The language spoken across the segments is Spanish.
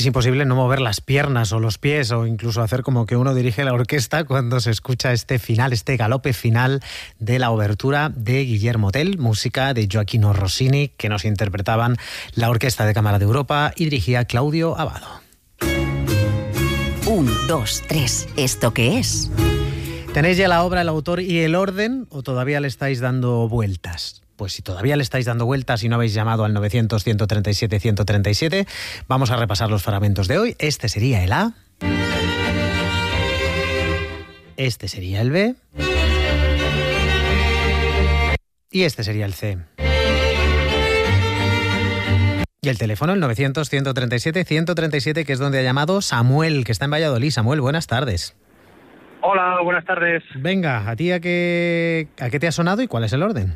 Es imposible no mover las piernas o los pies o incluso hacer como que uno dirige la orquesta cuando se escucha este final, este galope final de la obertura de Guillermo Tell, música de Gioachino Rossini, que nos interpretaban la Orquesta de Cámara de Europa y dirigía Claudio Abbado. 1, 2, 3. ¿Esto qué es? ¿Tenéis ya la obra, el autor y el orden o todavía le estáis dando vueltas? Pues si todavía le estáis dando vueltas y no habéis llamado al 900-137-137, vamos a repasar los fragmentos de hoy. Este sería el A. Este sería el B. Y este sería el C. Y el teléfono, el 900-137-137, que es donde ha llamado Samuel, que está en Valladolid. Samuel, buenas tardes. Hola, buenas tardes. Venga, ¿a ti a qué te ha sonado y cuál es el orden?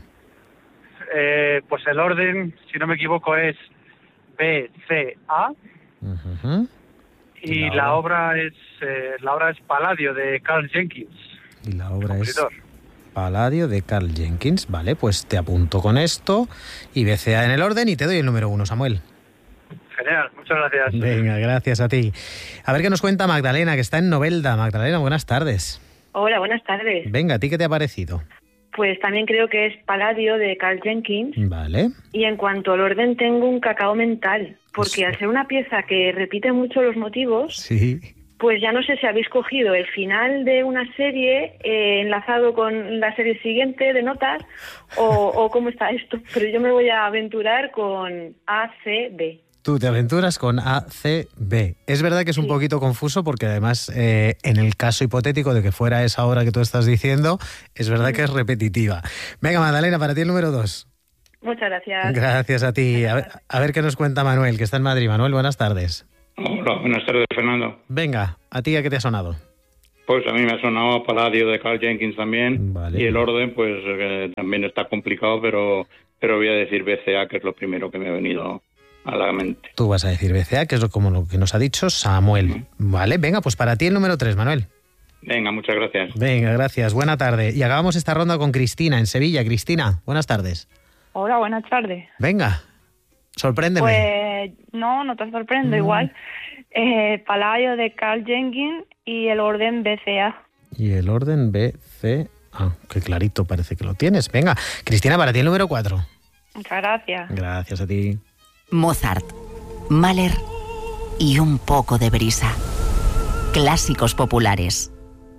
Pues el orden, si no me equivoco, es B, C, A. Uh-huh. Y la obra es Palladio de Karl Jenkins. Y la obra compositor. es Palladio de Karl Jenkins. Vale, pues te apunto con esto y BCA en el orden y te doy el número 1, Samuel. Genial, muchas gracias. Venga, gracias a ti. A ver qué nos cuenta Magdalena, que está en Novelda. Magdalena, buenas tardes. Hola, buenas tardes. Venga, ¿a ti qué te ha parecido? Pues también creo que es Palladio de Karl Jenkins. Vale. Y en cuanto al orden tengo un cacao mental, porque Sí. al ser una pieza que repite mucho los motivos, Sí. pues ya no sé si habéis cogido el final de una serie enlazado con la serie siguiente de notas o cómo está esto, pero yo me voy a aventurar con A, C, B. Tú te aventuras con ACB. Es verdad que es un Sí. poquito confuso porque además en el caso hipotético de que fuera esa hora que tú estás diciendo, es verdad que es repetitiva. Venga, Magdalena, para ti el número 2. Muchas gracias. Gracias a ti. A ver qué nos cuenta Manuel, que está en Madrid. Manuel, buenas tardes. Hola, buenas tardes, Fernando. Venga, ¿a ti a qué te ha sonado? Pues a mí me ha sonado Palladio de Karl Jenkins también. Vale. Y el orden, pues también está complicado, pero voy a decir BCA, que es lo primero que me ha venido a la mente. Tú vas a decir BCA, que es como lo que nos ha dicho Samuel. Vale, venga, pues para ti el número 3, Manuel. Venga, muchas gracias. Venga, gracias. Buena tarde. Y acabamos esta ronda con Cristina, en Sevilla. Cristina, buenas tardes. Hola, buenas tardes. Venga, sorpréndeme. Pues no te sorprendo igual. Palladio de Karl Jenkins y el orden BCA. Y el orden BCA. Qué clarito parece que lo tienes. Venga, Cristina, para ti el número 4. Muchas gracias. Gracias a ti. Mozart, Mahler y un poco de brisa. Clásicos populares.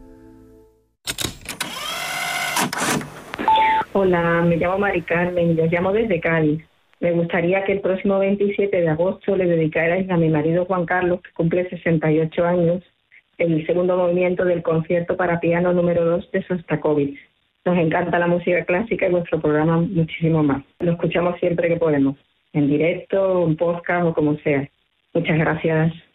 Hola, me llamo Mari Carmen y os llamo desde Cádiz. Me gustaría que el próximo 27 de agosto le dedicarais a mi marido Juan Carlos, que cumple 68 años, el segundo movimiento del concierto para piano número 2 de Sostakovich. Nos encanta la música clásica y vuestro programa muchísimo más. Lo escuchamos siempre que podemos, en directo, en podcast o como sea. Muchas gracias.